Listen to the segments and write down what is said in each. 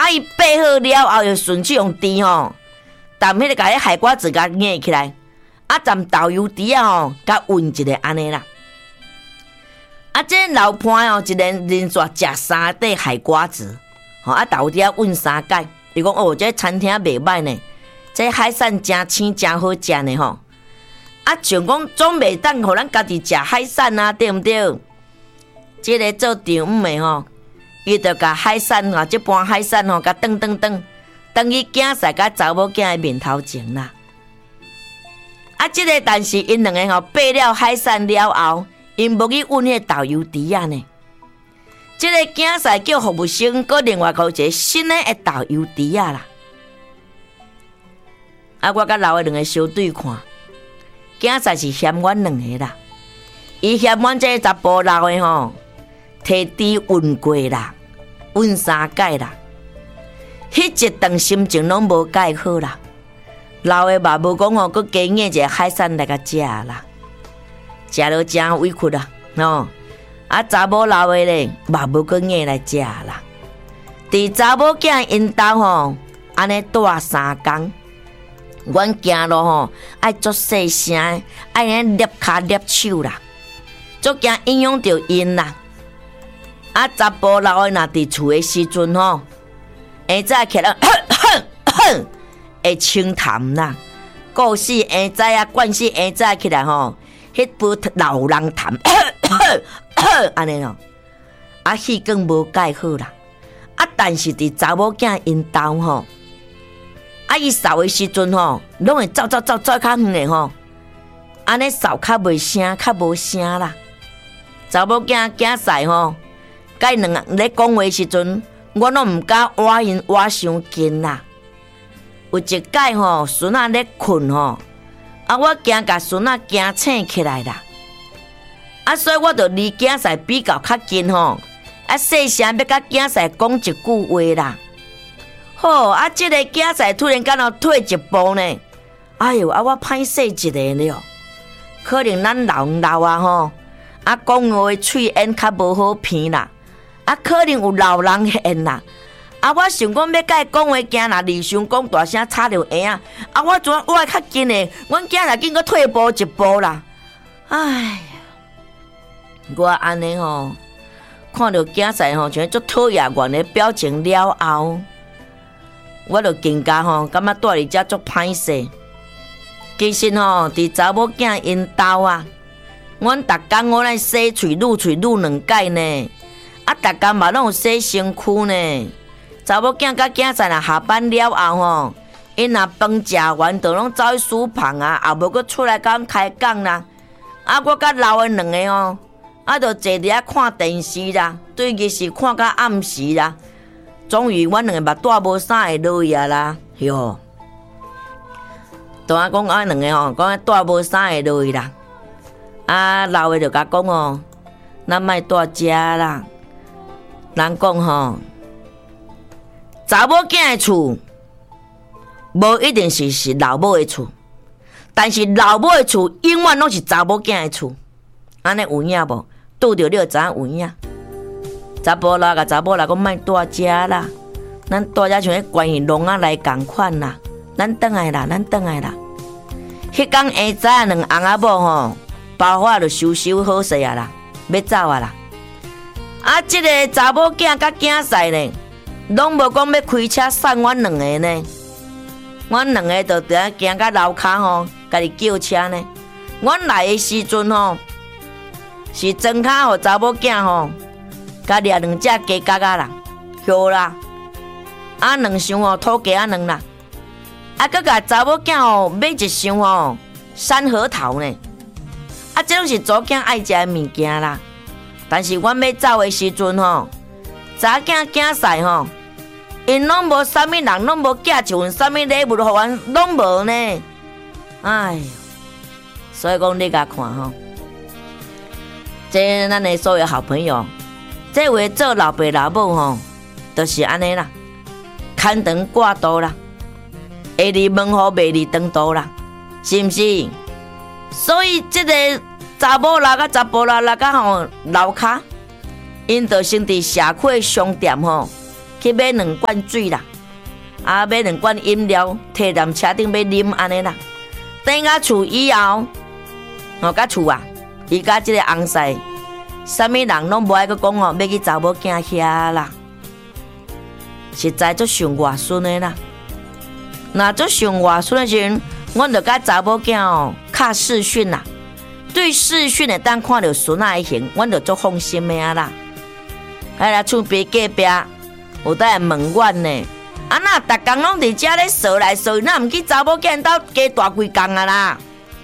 伊备好了后，就顺手用箸吼，啖迄个甲迄海瓜子甲捏起来，沾豆油箸啊甲运一个安尼啦。这老伴一连续食3块海瓜子，豆油羹运3摆。伊讲这餐厅袂歹呢，这海产真鲜真好食呢吼。像讲总袂当互咱家己食海产啊，对毋对？这个做丈姆的吼，伊就甲海产这盘海产甲转去囝婿甲查某囝的面头前啦。这个但是因两个备了海产了后，因无去运迄豆油箸啊呢。这个囝婿叫服务生，搁另外搞一个新的豆油箸啊啦。我甲老的两个相对看，囝婿是嫌阮两个啦，伊嫌阮这查甫老的吼，摕箸运过啦，运3摆啦，迄一顿心情拢无介好啦。老的嘛无讲搁加捏一个海产来甲食啦，食了真委屈啦，查某老的咧嘛无搁捏来食啦。伫查某囝因兜安尼住3天。阮行路爱足细声，爱捏骹捏手啦，足惊影响到因啦。查甫老的若伫厝的时阵下早起来会清痰啦，顾死下早惯死下早起来迄杯老人痰安尼气管无介好啦。但是伫查某囝因兜伊扫的时阵拢会走较远的安尼扫较袂声，较无声啦。查某囝婿甲因两个咧讲话时阵，我拢毋敢挖因挖伤近啦。有一届孙仔咧困我惊甲孙仔惊醒起来啦。所以我就离囝婿比较较近细声要甲囝婿讲一句话啦。好这个囝婿突然间退一步呢，哎呦我歹势一个了。可能咱老讲话喙咽较无好鼻啦，可能有老人咽啦。我想讲要甲伊讲话，惊若离伤讲大声吵着耳我怎我较近的，阮囝仔紧个退步一步啦。哎，我安尼看到囝婿像足讨厌阮的表情了后，我就更加感觉住伫遮足歹势。其实伫查某囝因兜阮逐工我来洗喙撸2摆呢，逐工嘛拢有洗身躯呢。查某囝甲囝婿若下班了后因若饭食完，就拢走去书房也无搁出来甲阮开讲啦。我甲老的两个就坐伫遐看电视啦，对日时看到暗时啦。终于阮两个嘛带无啥会落去啦，哟。当讲两个讲带无啥会落去啦。老的就甲讲咱莫带遮啦。人讲查某囝的厝无一定是老母的厝，但是老母的厝永远拢是查某囝的厝。安尼有影无？拄着你就知影有影。查甫啦，甲查某啦，讲莫带遮啦，咱带遮像迄关系笼仔来共款啦。咱转来啦，迄天下早两翁仔某包袱就收好势啊啦，要走啊啦。这个查某囝甲囝婿呢，拢无讲要开车送阮两个呢。阮两个就伫遐行到楼骹家己叫车呢。阮来的时阵是装卡互查某囝甲掠2只鸡角仔啦，许啦，2箱土鸡仔卵啦，佮甲查某囝买一箱山核桃呢。这拢是祖囝爱食的物件啦。但是阮要走的时阵查囝囝婿因拢无啥物人，拢无寄一份啥物礼物互阮，拢无呢。哎呦，所以讲你甲看这咱的所有好朋友，这位做老爸老母就是安尼啦，牵肠挂肚啦，下里问候袂里长肚啦，是毋是？所以这个查某啦甲查甫啦甲老骹，因就先伫社区商店去去买2罐水啦，买2罐饮料，摕踮车顶要啉安尼啦。等到厝以后，甲厝啊，伊甲即个翁婿，啥物人拢无爱去讲要去查某囝遐啦。实在足上外孙的啦。那足上外孙的时阵，阮就甲查某囝敲视讯啦。对视讯的当看到孙仔的形，阮就足放心的啊啦。啦，厝边隔壁有在问阮呢，那逐工拢伫遮咧扫来扫去，那毋去查某囝兜加大几工啊啦。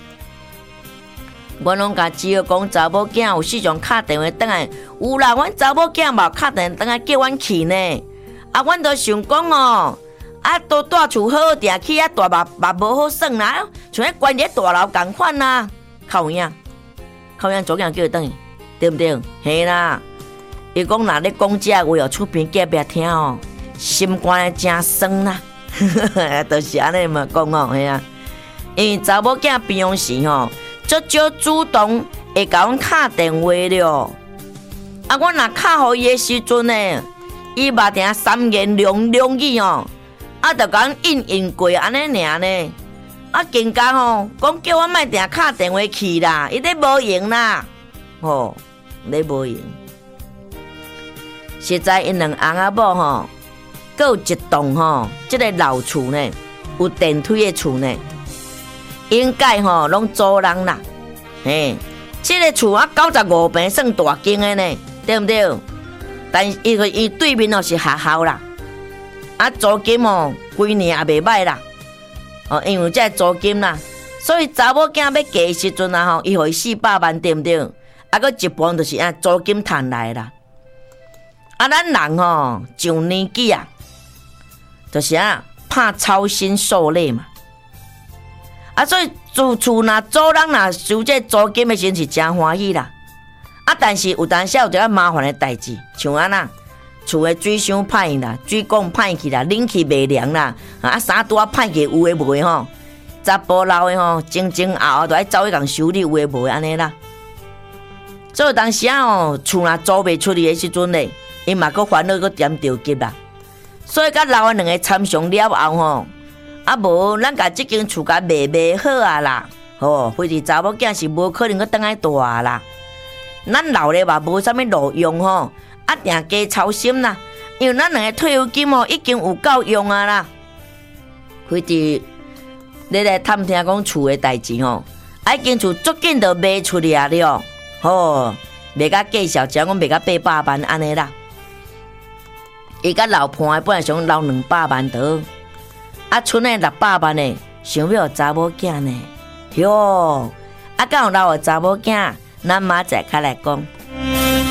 阮拢甲只要讲查某囝有时常敲电话转来，有啦，阮查某囝无敲电话转来叫阮去呢。阮都想讲都住厝好定去大嘛无好耍啦，像迄关伫大楼共款啦，靠影左囝叫伊转去，对毋对？嘿啦，伊讲若咧讲这话厝边隔壁听心肝真酸啦，就是安尼嘛讲嘿啊，因为查某囝平常时足少主动会甲阮敲电话了，阮若敲互伊的时阵呢，伊嘛定三言两语就甲阮应过安尼尔呢，更加讲叫我莫定敲电话去啦，伊咧无用啦，咧无用。实在因两翁仔某阁有一栋即个老厝呢，有电梯的厝呢，应该拢租人啦。即个厝95平算大间的呢，对毋对？但伊对面是学校啦，租金规年也袂歹啦。因为这租金啦，所以查某囝要嫁的时阵伊互伊400万，对毋对？佫一半就是租金赚来啦。咱人上年纪就是怕操心受累嘛。所以厝若租人若收这租金的时阵是真欢喜啦。但是有当时有一个麻烦的代志，像厝的水箱歹啦，水管歹去啦，冷气袂凉啦，衫拄歹去有诶无诶查甫老诶前后都爱走去共修理有诶无诶安尼啦。所以当时厝若租袂出去诶时阵咧，伊嘛阁烦恼阁点着急啦。所以甲老诶两个参详了后无咱甲即间厝甲卖好啦，非是查某囝是无可能阁倒来住啦。咱老咧嘛无啥物路用定加操心啦，因为咱两个退休金已经有够用啦。非是你来探听讲厝的代志已经厝足紧就卖出去了，卖甲介绍，只讲卖甲800万安尼啦。伊甲老伴本来想留200万多，剩的600万呢，想要查某囝呢，敢有留查某囝，咱明仔载开来讲。